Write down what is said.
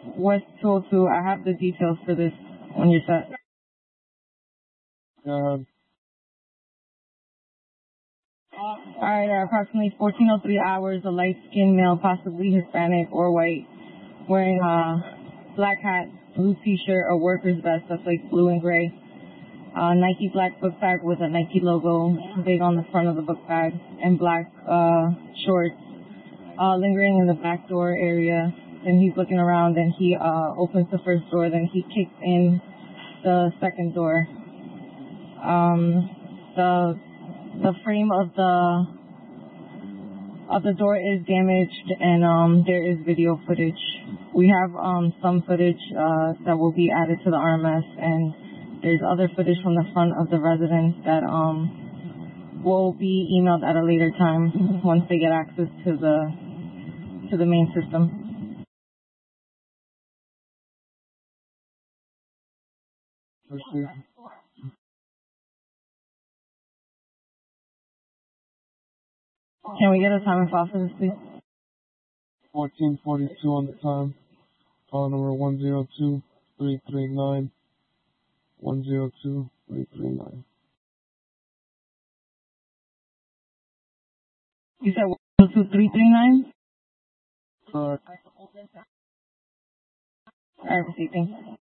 West 202. I have the details for this when you're set. Go ahead. Alright, at approximately 14:03 hours, a light-skinned male, possibly Hispanic or white, wearing a black hat, blue t-shirt, a worker's vest that's like blue and gray, Nike black book bag with a Nike logo big on the front of the book bag, and black shorts, lingering in the back door area. Then he's looking around and he opens the first door, then he kicks in the second door. The frame of the door is damaged, and there is video footage. We have some footage that will be added to the RMS, and there's other footage from the front of the residence that will be emailed at a later time once they get access to the main system. Can we get a time and file for this, please? 14:42 on the time. Call number 102-339. 102-339. You said 102-339? Correct. Alright, proceed, thanks.